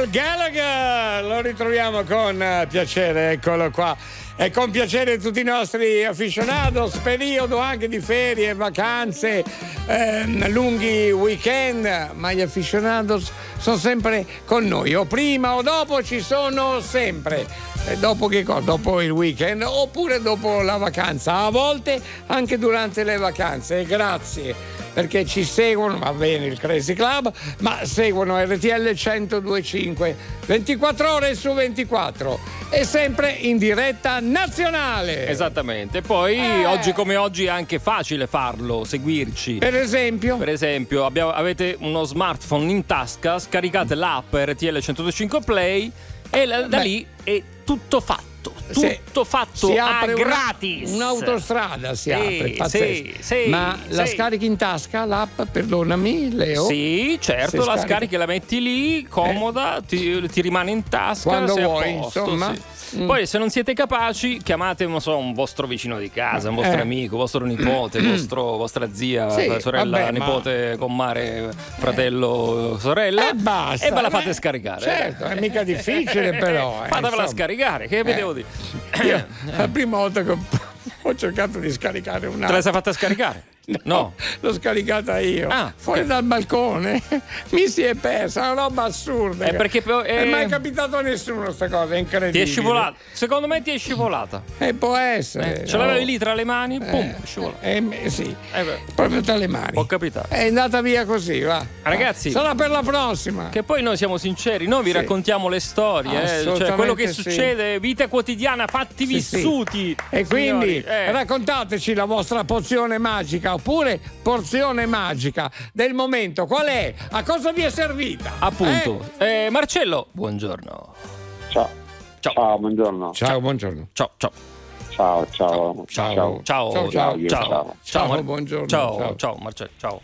Gallagher, lo ritroviamo con piacere, eccolo qua. E con piacere tutti i nostri aficionados, periodo anche di ferie, vacanze, lunghi weekend, ma gli aficionados sono sempre con noi, o prima o dopo ci sono sempre. E dopo che cosa? Dopo il weekend oppure dopo la vacanza, a volte anche durante le vacanze. E grazie perché ci seguono, va bene il Crazy Club, ma seguono RTL 102.5 24 ore su 24 e sempre in diretta nazionale. Esattamente. Poi oggi come oggi è anche facile farlo, seguirci. Per esempio, avete uno smartphone in tasca, scaricate l'app RTL 102.5 Play e da lì è tutto fatto. Tutto fatto si apre gratis. Un'autostrada si apre, pazzesco. Ma la scarichi in tasca l'app, perdonami, Leo? Sì, certo, la scarichi e la metti lì, comoda, ti rimane in tasca quando vuoi, posto, insomma. Sì. Poi se non siete capaci, chiamate, non so, un vostro vicino di casa, un vostro amico, vostro nipote, vostra zia, sorella, nipote, comare, fratello, sorella, basta, e ve la fate scaricare. Certo, è mica difficile però. Fatevela scaricare, che vedevo di. Io, la prima volta che ho cercato di scaricare un'app. Te la sei fatta scaricare? No, l'ho scaricata io fuori dal balcone. Mi si è persa, una roba assurda. Perché non è mai capitato a nessuno sta cosa, è incredibile. Ti è scivolata? Secondo me ti è scivolata. Può essere. Ce l'avevi lì tra le mani, pum, scivolata. Sì, proprio tra le mani. Può capitare. È andata via così, va. Ragazzi, sarà per la prossima. Che poi noi siamo sinceri, noi vi raccontiamo le storie, cioè quello che succede, vita quotidiana, fatti vissuti. E quindi raccontateci la vostra pozione magica oppure porzione magica del momento. Qual è? A cosa vi è servita? Appunto. Marcello, buongiorno. Ciao, buongiorno. Ciao, buongiorno. Ciao. Buongiorno. Ciao Marcello, ciao.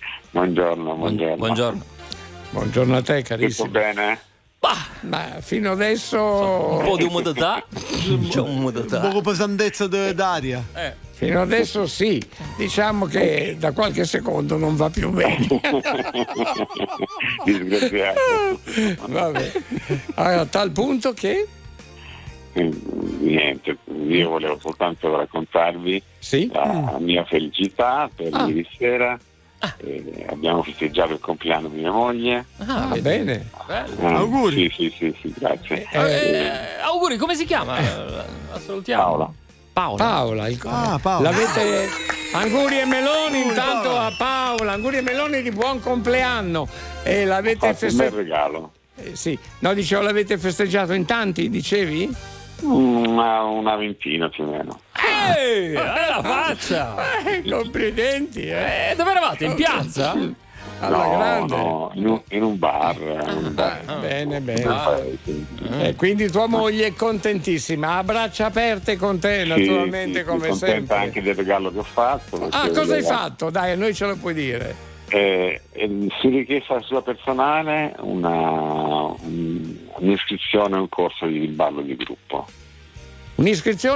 Buongiorno a te, carissimo. Tutto bene? Ma fino adesso un po' di umidità. C'è umidità. Un po' pesantezza d'aria. Fino adesso sì, diciamo che da qualche secondo non va più bene. Disgraziato. Vabbè. A tal punto che niente, io volevo soltanto raccontarvi la mia felicità per ieri sera. Abbiamo festeggiato il compleanno di mia moglie. Bene. Auguri. Sì, grazie. Auguri, come si chiama? La salutiamo. Paola. L'avete auguri e meloni intanto a Paola, auguri e meloni di buon compleanno. E l'avete festeggiato? Un bel regalo. Sì. No, dicevo, l'avete festeggiato in tanti, dicevi? Una ventina più o meno. La faccia! Complimenti! Dove eravate? In piazza? Alla grande? No, in un bar. Bene. Quindi tua moglie è contentissima, a braccia aperte con te, naturalmente, come sempre. Contenta anche del regalo che ho fatto. Cosa hai fatto? Dai, a noi ce lo puoi dire. Su richiesta sua personale un'iscrizione a un corso di ballo di gruppo. Un'iscrizione